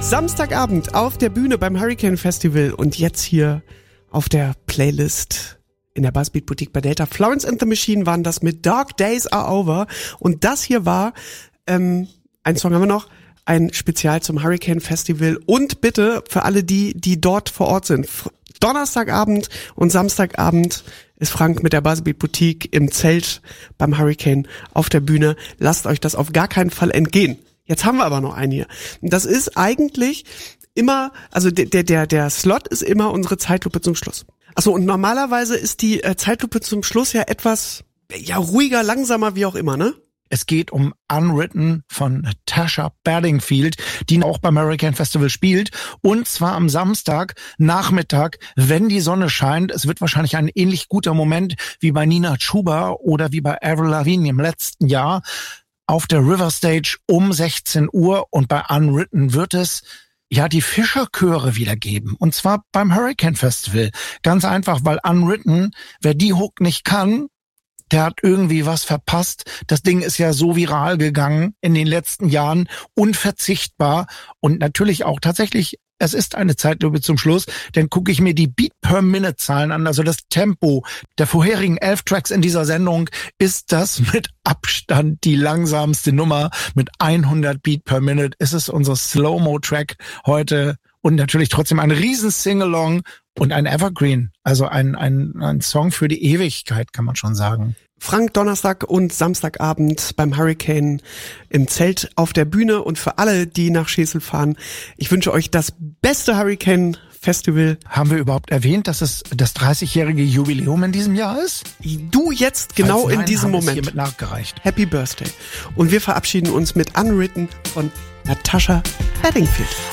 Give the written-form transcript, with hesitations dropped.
Samstagabend auf der Bühne beim Hurricane Festival und jetzt hier auf der Playlist in der Buzzbeat Boutique bei Delta. Florence and the Machine waren das mit Dark Days Are Over und das hier war, ein Song haben wir noch, ein Spezial zum Hurricane Festival und bitte für alle die dort vor Ort sind. Donnerstagabend und Samstagabend ist Frank mit der Buzzbeat Boutique im Zelt beim Hurricane auf der Bühne. Lasst euch das auf gar keinen Fall entgehen. Jetzt haben wir aber noch einen hier. Das ist eigentlich immer, also der Slot ist immer unsere Zeitlupe zum Schluss. Achso, und normalerweise ist die Zeitlupe zum Schluss ja etwas, ruhiger, langsamer, wie auch immer, ne? Es geht um Unwritten von Natasha Bedingfield, die auch beim Hurricane Festival spielt. Und zwar am Samstag Nachmittag, wenn die Sonne scheint. Es wird wahrscheinlich ein ähnlich guter Moment wie bei Nina Chuba oder wie bei Avril Lavigne im letzten Jahr auf der River Stage um 16 Uhr. Und bei Unwritten wird es die Fischerchöre wieder geben. Und zwar beim Hurricane Festival. Ganz einfach, weil Unwritten, wer die Hook nicht kann, der hat irgendwie was verpasst. Das Ding ist ja so viral gegangen in den letzten Jahren, unverzichtbar und natürlich auch tatsächlich, es ist eine Zeitlupe zum Schluss, denn gucke ich mir die Beat-per-Minute-Zahlen an, also das Tempo der vorherigen 11 Tracks in dieser Sendung, ist das mit Abstand die langsamste Nummer. Mit 100 Beat per Minute ist es unser Slow-Mo-Track heute und natürlich trotzdem ein riesen Sing-Along und ein Evergreen, also ein Song für die Ewigkeit, kann man schon sagen. Frank, Donnerstag und Samstagabend beim Hurricane im Zelt auf der Bühne und für alle, die nach Schesel fahren, ich wünsche euch das beste Hurricane Festival. Haben wir überhaupt erwähnt, dass es das 30-jährige Jubiläum in diesem Jahr ist? Du jetzt genau in diesem Moment. Hiermit nachgereicht. Happy Birthday. Und wir verabschieden uns mit Unwritten von Natasha Bedingfield.